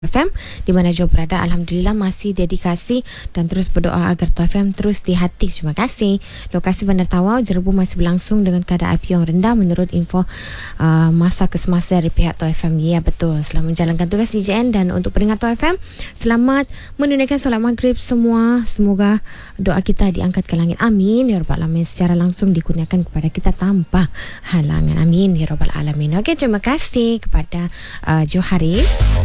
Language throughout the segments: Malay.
FM di mana Joe berada. Alhamdulillah masih dedikasi dan terus berdoa agar Tau FM terus di hati. Terima kasih. Lokasi Bandar Tawau Jerebu masih berlangsung dengan kadar api yang rendah menurut info masa ke semasa dari pihak Tau FM. Ya betul, selamat menjalankan tugas DJN. Dan untuk pendengar Tau FM, selamat menunaikan solat maghrib semua. Semoga doa kita diangkat ke langit, amin ya rabbal alamin, secara langsung dikurniakan kepada kita tanpa halangan, amin ya rabbal alamin. Okey, terima kasih kepada Joe Haris.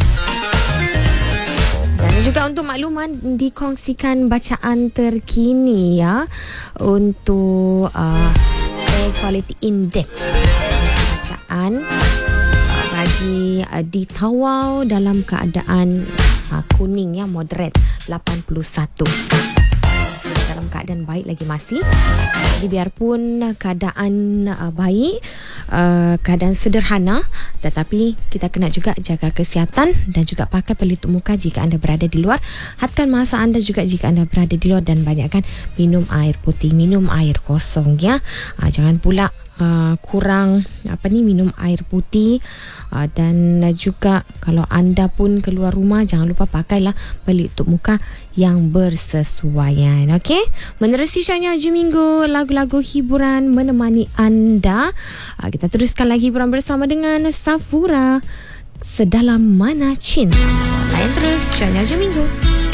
Dan juga untuk makluman, dikongsikan bacaan terkini ya untuk Air Quality Index. Bacaan bagi di Tawau dalam keadaan kuning ya, moderate 81. Dalam keadaan baik lagi masih. Jadi biarpun keadaan baik, keadaan sederhana, tetapi kita kena juga jaga kesihatan dan juga pakai pelitup muka jika anda berada di luar. Hadkan masa anda juga jika anda berada di luar, dan banyakkan minum air putih, minum air kosong ya. Jangan pula kurang minum air putih, dan juga kalau anda pun keluar rumah, jangan lupa pakailah pelitup muka yang bersesuaian. Okey, menerusi shownya Haji Minggu, lagu-lagu hiburan menemani anda. Kita teruskan lagi hiburan bersama dengan Safura, Sedalam Mana Cinta. Lain terus shownya Haji Minggu.